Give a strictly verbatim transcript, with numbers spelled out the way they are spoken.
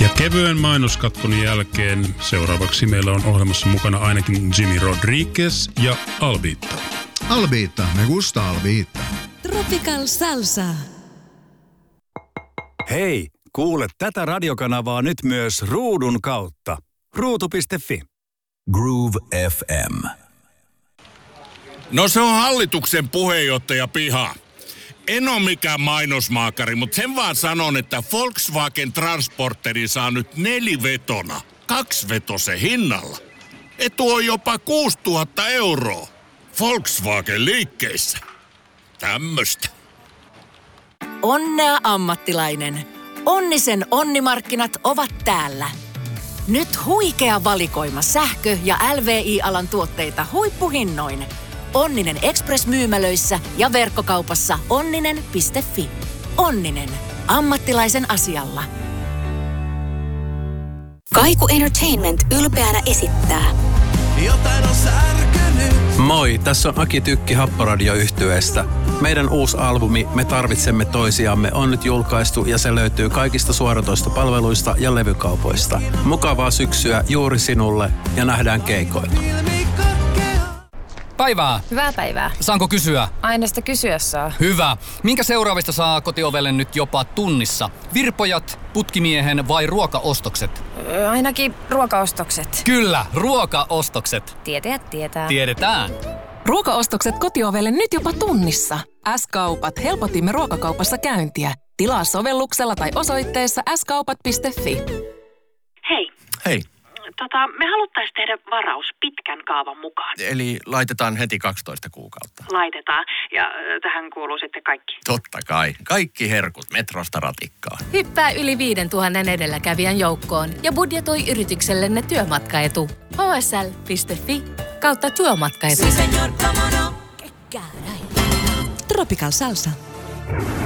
Ja kevyen mainoskatkon jälkeen seuraavaksi meillä on ohjelmassa mukana ainakin Jimmy Rodriguez ja Albitta. Albitta, me gusta Albitta. Tropical Salsa. Hei, kuule tätä radiokanavaa nyt myös ruudun kautta. ruutu piste fi. Groove F M. No se on hallituksen puheenjohtaja Piha. En ole mikään mainosmaakari, mutta sen vaan sanon, että Volkswagen Transporteri saa nyt nelivetona, kaksivetosen hinnalla. Etu on jopa kuusituhatta euroa. Volkswagen liikkeissä. Tämmöstä. Onnea ammattilainen. Onnisen onnimarkkinat ovat täällä. Nyt huikea valikoima sähkö- ja L V I-alan tuotteita huippuhinnoin. Onninen Express-myymälöissä ja verkkokaupassa onninen piste fi. Onninen. Ammattilaisen asialla. Kaiku Entertainment ylpeänä esittää. Jotain on särkynyt. Moi, tässä on Aki Tykki Happoradio-yhtyeestä. Meidän uusi albumi Me tarvitsemme toisiamme on nyt julkaistu ja se löytyy kaikista suoratoistopalveluista ja levykaupoista. Mukavaa syksyä juuri sinulle ja nähdään keikoilla. Päivää. Hyvää päivää. Saanko kysyä? Aina sitä kysyä saa. Hyvä. Minkä seuraavista saa kotiovelle nyt jopa tunnissa? Virpojat, putkimiehen vai ruokaostokset? Öö, ainakin ruokaostokset. Kyllä, ruokaostokset. Tietäjät tietää. Tiedetään. Ruokaostokset kotiovelle nyt jopa tunnissa. S-kaupat helpotimme ruokakaupassa käyntiä. Tilaa sovelluksella tai osoitteessa s kaupat piste fi. Hei. Hei. Tota, me haluttaisiin tehdä varaus pitkän kaavan mukaan. Eli laitetaan heti kaksitoista kuukautta. Laitetaan. Ja äh, tähän kuuluu sitten kaikki. Totta kai. Kaikki herkut metrosta ratikkaan. Hyppää yli viidentuhannen edelläkävijän joukkoon ja budjetoi yrityksellenne työmatkaetu. h s l piste fi kautta työmatkaetu. Tropical Salsa.